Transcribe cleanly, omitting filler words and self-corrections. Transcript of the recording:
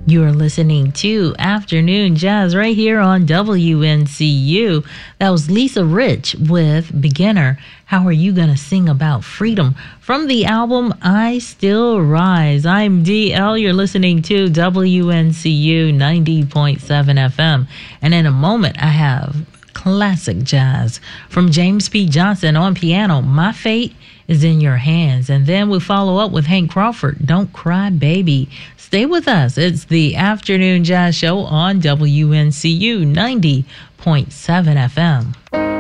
You're listening to Afternoon Jazz right here on WNCU. That was Lisa Rich with Beginner. How are you going to sing about freedom? From the album I Still Rise. I'm DL. You're listening to WNCU 90.7 FM. And in a moment, I have classic jazz from James P. Johnson on piano. My Fate is in Your Hands. And then we follow up with Hank Crawford. Don't Cry Baby. Stay with us. It's the Afternoon Jazz Show on WNCU 90.7 FM.